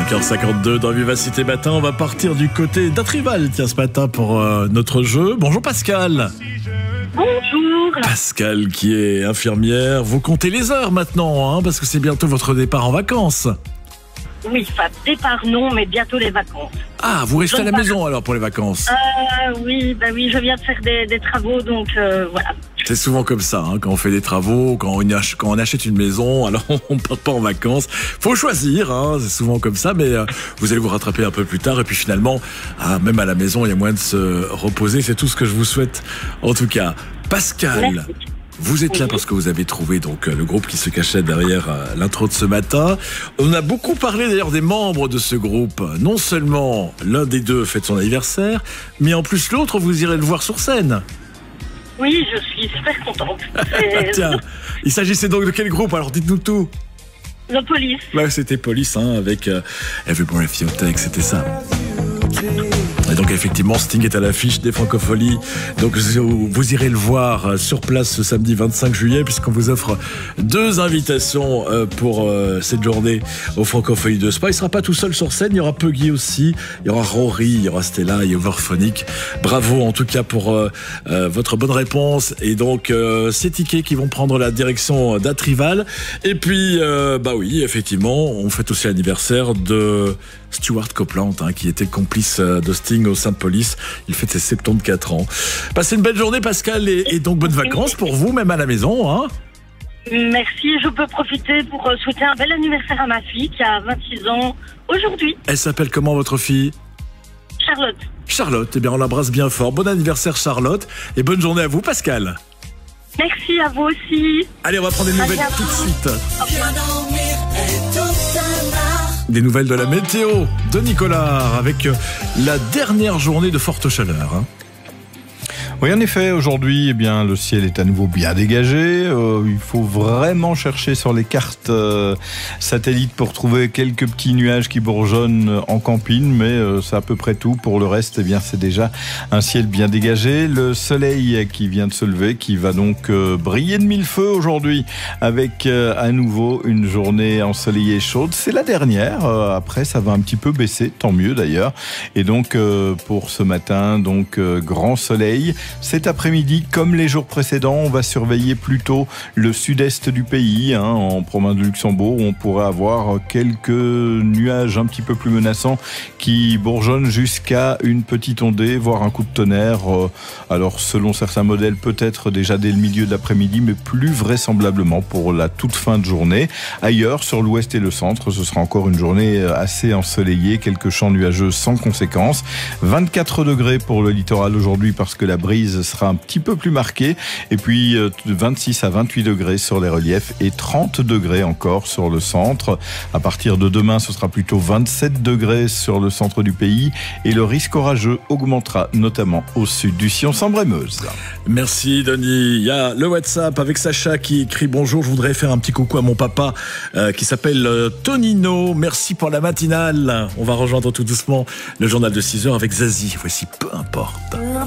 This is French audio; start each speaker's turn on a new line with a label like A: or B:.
A: 5h52 dans Vivacité Matin. On va partir du côté d'Atrival, tiens, ce matin pour notre jeu. Bonjour Pascal.
B: Bonjour.
A: Pascal qui est infirmière. Vous comptez les heures maintenant, hein, parce que c'est bientôt votre départ en vacances.
B: Oui, enfin, départ non, mais bientôt les vacances.
A: Ah, vous restez à la maison alors pour les vacances?
B: Oui, je viens de faire des travaux, donc voilà.
A: C'est souvent comme ça, hein, quand on fait des travaux, quand on achète une maison, alors on ne part pas en vacances. Faut choisir, hein, c'est souvent comme ça, mais vous allez vous rattraper un peu plus tard. Et puis finalement, même à la maison, il y a moyen de se reposer. C'est tout ce que je vous souhaite. En tout cas, Pascal, merci. Vous êtes là parce que vous avez trouvé donc le groupe qui se cachait derrière l'intro de ce matin. On a beaucoup parlé d'ailleurs des membres de ce groupe. Non seulement l'un des deux fête son anniversaire, mais en plus l'autre, vous irez le voir sur scène.
B: Oui, je suis super contente.
A: Tiens, il s'agissait donc de quel groupe? Alors dites-nous tout.
B: The Police.
A: Ouais, c'était Police, hein, avec Every Breath You Take, c'était ça. Et donc effectivement, Sting est à l'affiche des Francopholies. Donc vous irez le voir sur place ce samedi 25 juillet, puisqu'on vous offre 2 invitations pour cette journée aux Francopholies de Spa. Il ne sera pas tout seul sur scène, il y aura Puggy aussi, il y aura Rory, il y aura Stella, il y aura Overphonic. Bravo en tout cas pour votre bonne réponse. Et donc ces tickets qui vont prendre la direction d'Atrival. Et puis, bah oui, effectivement, on fête aussi l'anniversaire de Stuart Copeland, hein, qui était complice de Sting au sein de Police. Il fête ses 74 ans. Passez une belle journée Pascal et donc bonnes vacances pour vous, même à la maison, hein.
B: Merci, je peux profiter pour souhaiter un bel anniversaire à ma fille qui a 26 ans aujourd'hui.
A: Elle s'appelle comment votre fille?
B: Charlotte.
A: Charlotte, eh bien on l'embrasse bien fort. Bon anniversaire Charlotte et bonne journée à vous Pascal.
B: Merci à vous aussi.
A: Allez, on va prendre des nouvelles tout de suite. Des nouvelles de la météo de Nicolas avec la dernière journée de forte chaleur, hein.
C: Oui, en effet, aujourd'hui, eh bien, le ciel est à nouveau bien dégagé. Il faut vraiment chercher sur les cartes satellites pour trouver quelques petits nuages qui bourgeonnent en campine, mais c'est à peu près tout. Pour le reste, eh bien, c'est déjà un ciel bien dégagé. Le soleil qui vient de se lever, qui va donc briller de mille feux aujourd'hui, avec à nouveau une journée ensoleillée chaude. C'est la dernière. Après, ça va un petit peu baisser, tant mieux d'ailleurs. Et donc, pour ce matin, donc grand soleil. Cet après-midi, comme les jours précédents, on va surveiller plutôt le sud-est du pays, hein, en province de Luxembourg, où on pourrait avoir quelques nuages un petit peu plus menaçants qui bourgeonnent jusqu'à une petite ondée, voire un coup de tonnerre. Alors, selon certains modèles, peut-être déjà dès le milieu de l'après-midi, mais plus vraisemblablement pour la toute fin de journée. Ailleurs, sur l'ouest et le centre, ce sera encore une journée assez ensoleillée, quelques champs nuageux sans conséquence. 24 degrés pour le littoral aujourd'hui parce que la brise sera un petit peu plus marquée, et puis 26 à 28 degrés sur les reliefs et 30 degrés encore sur le centre. À partir de demain, ce sera plutôt 27 degrés sur le centre du pays et le risque orageux augmentera notamment au sud du Sion-Sambre-et-Meuse.
A: Merci Denis. Il y a le WhatsApp avec Sacha qui écrit bonjour, je voudrais faire un petit coucou à mon papa qui s'appelle Tonino. Merci pour la matinale. On va rejoindre tout doucement le journal de 6h avec Zazie. Voici Peu importe.